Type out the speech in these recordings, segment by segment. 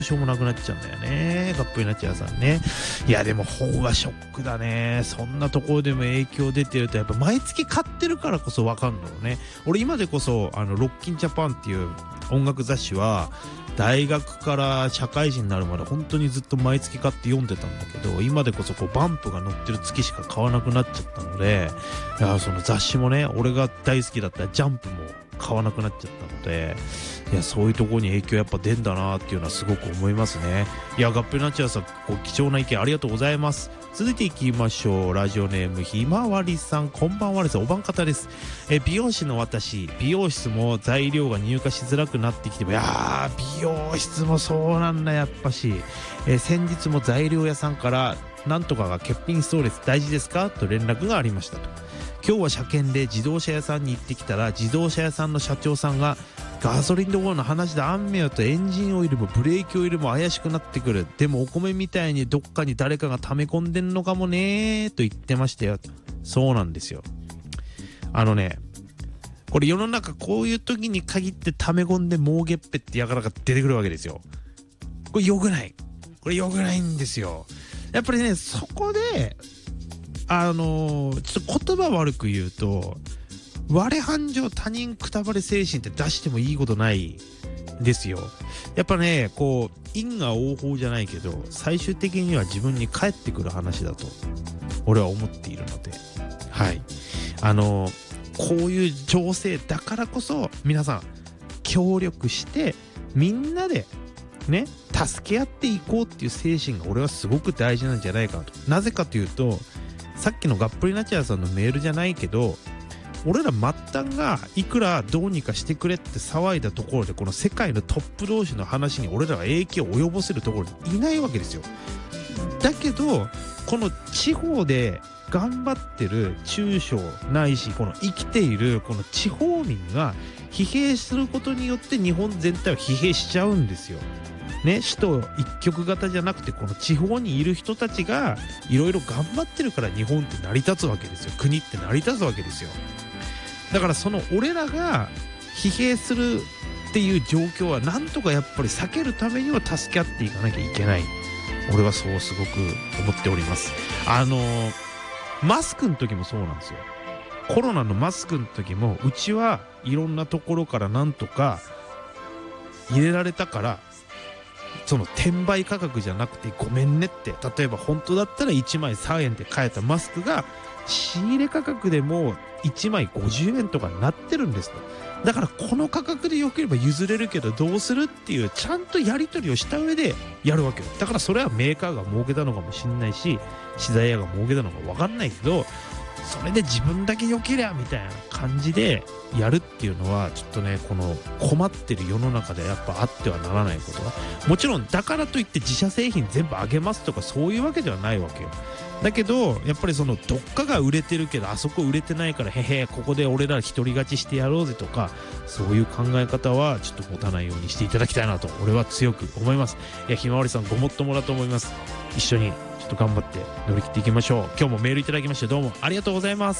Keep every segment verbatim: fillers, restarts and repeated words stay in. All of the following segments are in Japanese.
しょうもなくなっちゃうんだよね、がっぷりナチュラさんね。いやでも本はショックだね。そんなところでも影響出てると、やっぱ毎月買ってるからこそわかんのよね。俺今でこそあのロッキンジャパンっていう音楽雑誌は大学から社会人になるまで本当にずっと毎月買って読んでたんだけど、今でこそこうバンプが載ってる月しか買わなくなっちゃったので、いやその雑誌もね、俺が大好きだったジャンプも買わなくなっちゃったので、いやそういうところに影響やっぱ出んだなっていうのはすごく思いますね。いやがっぷりナチュラさん、ご貴重な意見ありがとうございます。続いていきましょう。ラジオネームひまわりさん、こんばんはです。おばん方です。え美容師の私、美容室も材料が入荷しづらくなってきても、いやー美容室もそうなんだやっぱし、え先日も材料屋さんからなんとかが欠品しそうです、大事ですかと連絡がありましたと。今日は車検で自動車屋さんに行ってきたら、自動車屋さんの社長さんがガソリンどころの話であんめよと、エンジンオイルもブレーキオイルも怪しくなってくる、でもお米みたいにどっかに誰かが溜め込んでんのかもねーと言ってましたよ。そうなんですよ。あのね、これ世の中こういう時に限って溜め込んで儲けっぺってやからが出てくるわけですよ。これ良くない。これ良くないんですよ。やっぱりね、そこであのー、ちょっと言葉悪く言うと、我繁盛他人くたばれ精神って出してもいいことないですよ。やっぱね、こう因果応報じゃないけど、最終的には自分に返ってくる話だと俺は思っているので、はい、あのー、こういう情勢だからこそ皆さん協力してみんなでね助け合っていこうっていう精神が俺はすごく大事なんじゃないかなと。なぜかというと、さっきのがっぷりナチュラさんのメールじゃないけど、俺ら末端がいくらどうにかしてくれって騒いだところで、この世界のトップ同士の話に俺らが影響を及ぼせるところにいないわけですよ。だけどこの地方で頑張ってる中小ないしこの生きているこの地方民が疲弊することによって日本全体は疲弊しちゃうんですよね。首都一極型じゃなくて、この地方にいる人たちがいろいろ頑張ってるから日本って成り立つわけですよ。国って成り立つわけですよ。だからその俺らが疲弊するっていう状況はなんとかやっぱり避けるためには助け合っていかなきゃいけない。俺はそうすごく思っております。あのマスクの時もそうなんですよ。コロナのマスクの時もうちはいろんなところからなんとか入れられたから、その転売価格じゃなくてごめんねって、例えば本当だったらいちまいさんえんで買えたマスクが仕入れ価格でもいちまいごじゅうえんとかになってるんですと。だからこの価格で良ければ譲れるけどどうするっていうちゃんとやり取りをした上でやるわけよ。だからそれはメーカーが儲けたのかもしんないし、資材屋が儲けたのか分かんないけど、それで自分だけ良けりゃみたいな感じでやるっていうのはちょっとね、この困ってる世の中でやっぱあってはならないことだ。もちろんだからといって自社製品全部上げますとかそういうわけではないわけよ。だけどやっぱりそのどっかが売れてるけどあそこ売れてないからへへここで俺ら独り勝ちしてやろうぜとか、そういう考え方はちょっと持たないようにしていただきたいなと俺は強く思います。いやひまわりさんごもっともだと思います。一緒にちょっと頑張って乗り切っていきましょう。今日もメールいただきましてどうもありがとうございます。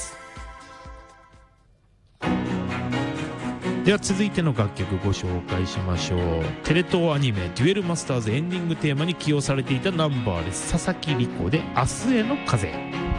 では続いての楽曲ご紹介しましょう。テレ東アニメデュエルマスターズエンディングテーマに起用されていたナンバーです。佐々木梨子で明日への風。